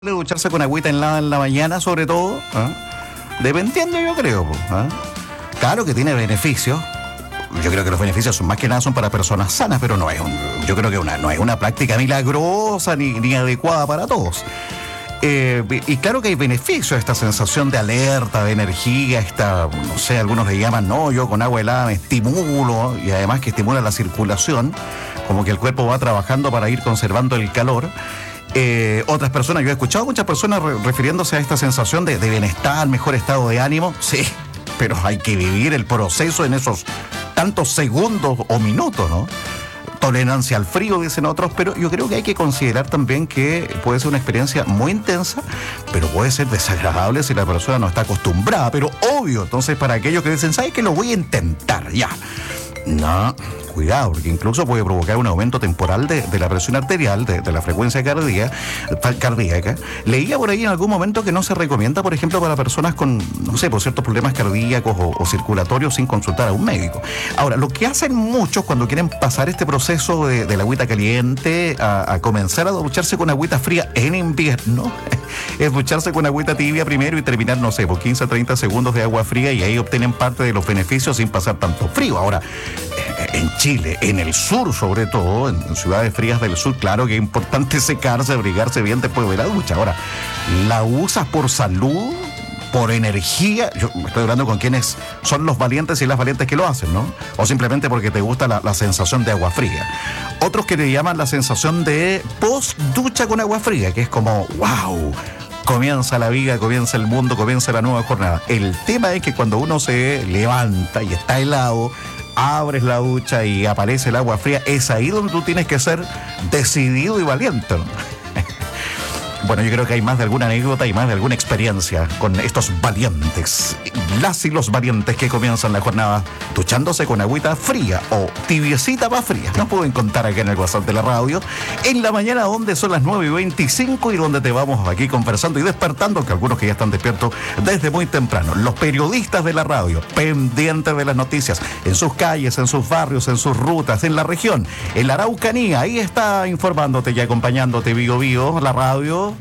De ducharse con agüita helada en la mañana, sobre todo, ¿ah? Dependiendo, yo creo, ¿ah? Claro que tiene beneficios. Yo creo que los beneficios son más que nada son para personas sanas, pero yo creo que no es una práctica milagrosa ni adecuada para todos. Y claro que hay beneficios, esta sensación de alerta, de energía, no sé, algunos le llaman, no, yo con agua helada me estimulo, y además que estimula la circulación, como que el cuerpo va trabajando para ir conservando el calor. Otras personas, yo he escuchado muchas personas refiriéndose a esta sensación de bienestar, mejor estado de ánimo. Sí, pero hay que vivir el proceso en esos tantos segundos o minutos, ¿no? Tolerancia al frío, dicen otros, pero yo creo que hay que considerar también que puede ser una experiencia muy intensa, pero puede ser desagradable si la persona no está acostumbrada, pero obvio. Entonces, para aquellos que dicen, ¿sabes qué? Lo voy a intentar, ya. No, cuidado, porque incluso puede provocar un aumento temporal de la presión arterial, de la frecuencia cardíaca. Leía por ahí en algún momento que no se recomienda, por ejemplo, para personas con, no sé, por ciertos problemas cardíacos o circulatorios sin consultar a un médico. Ahora, lo que hacen muchos cuando quieren pasar este proceso de la agüita caliente a comenzar a ducharse con agüita fría en invierno, es ducharse con agüita tibia primero y terminar, no sé, por 15 a 30 segundos de agua fría, y ahí obtienen parte de los beneficios sin pasar tanto frío. Ahora, en Chile, en el sur sobre todo, en ciudades frías del sur, claro que es importante secarse, abrigarse bien después de la ducha. Ahora, ¿la usas por salud, por energía? Yo estoy hablando con quienes son los valientes y las valientes que lo hacen, ¿no? O simplemente porque te gusta la sensación de agua fría. Otros que le llaman la sensación de post-ducha con agua fría, que es como, wow, comienza la vida, comienza el mundo, comienza la nueva jornada. El tema es que cuando uno se levanta y está helado, abres la ducha y aparece el agua fría, es ahí donde tú tienes que ser decidido y valiente, ¿no? Bueno, yo creo que hay más de alguna anécdota y más de alguna experiencia con estos valientes, las y los valientes que comienzan la jornada duchándose con agüita fría o tibiecita más fría. Nos pueden contar acá en el WhatsApp de la radio, en la mañana, donde son las 9:25 y donde te vamos aquí conversando y despertando, que algunos que ya están despiertos desde muy temprano. Los periodistas de la radio, pendientes de las noticias, en sus calles, en sus barrios, en sus rutas, en la región, en la Araucanía, ahí está informándote y acompañándote Bío Bío, la radio,